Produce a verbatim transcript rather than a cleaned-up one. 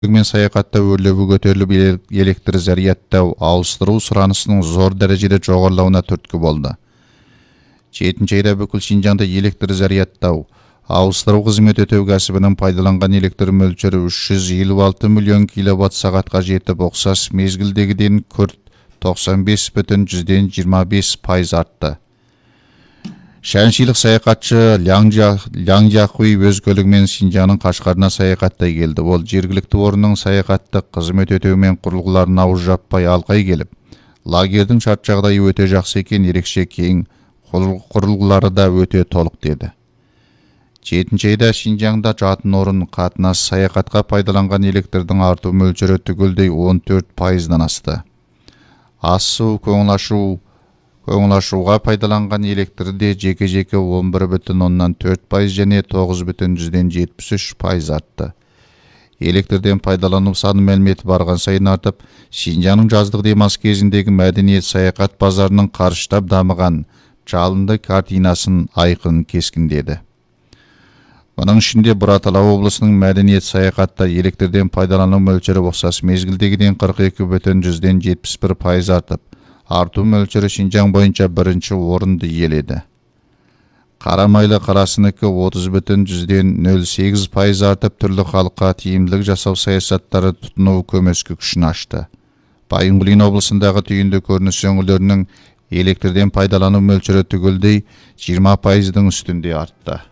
мен саяхатта өрлөбү көтөрүлүп электр зарядтау, ауыстыруу суранысынын зор дәрежеде жогорулауына түрткү болду. жетинчи айда бүкүл Шинжаңда электр зарядтау, ауыстыруу кызмет өтөө кәсибинин пайдаланган электр мөлчөрү үч жүз элүү алты миллион киловатт саатка жетип, окшош мезгилдегиден күрт токсон беш бүтүн жүздөн жыйырма беш пайыз артты. Шаншилик саякатчы Ляң Жакуй өз көлүгү менен Шинжаңдын Кашкарына саякаттай келди. Ол жергиликтүү орунун саякаттык кызмет өтөө менен курулгуларына ауыз жаппай алкай келип, лагердин шарт жагдайы өтө жакшы экен, эрекше кең, курулгулары да өтө толук деди. жетинчи айда Шинжаңда жатын орун, катнаш, саякатка пайдаланган электрдин артуу мөлчөрү түгөлдөй он төрт пайыздан асты. Ас суу, көңүл ачуу көңүл ачууга пайдаланган электрде жеке-жеке он бир бүтүн ондон төрт пайыз жана тогуз бүтүн жүздөн жетимиш үч пайыз артты. Электрден пайдалануу саны маалимети барган сайын артып, Шинжаңдын жаздык демалыш кезиндеги мәдениет саякат базарынын карыштап дамыган жалынды картинасын айкын кескиндеди. Мунун ичинде Бурат Ала облусунун мәдениет саякатта электрден пайдалануу мөлчөрү окшош мезгилдегиден кырк эки бүтүн жүздөн жетимиш бир пайыз артып, артуу мөлчөрү Шинжаң боюнча биринчи орунду ээледи. Кара майлы карасыныкы отуз бүтүн жүздөн нөл сегиз пайыз артып, түрлүү халыкка тийимдүүлүк жасоо саясаттары тутунуу көмөскө күчүн ачты. Байынгулин облусундагы түйүндү көрүнүш өңүрлөрүнүн электрден пайдалануу мөлчөрү түгөлдөй жыйырма пайыздын үстүндө артты.